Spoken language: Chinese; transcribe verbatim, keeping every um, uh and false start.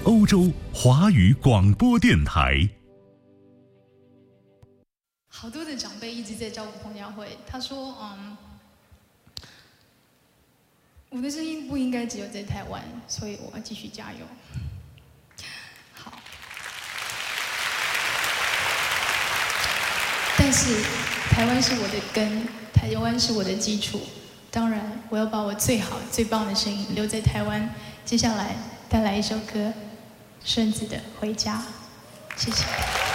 欧洲华语广播电台。 好多的长辈一直在照顾彭佳慧，他说：“嗯，我的声音不应该只有在台湾，所以我要继续加油。”好，但是台湾是我的根，台湾是我的基础。当然，我要把我最好、最棒的声音留在台湾。接下来带来一首歌，顺子的《回家》，谢谢。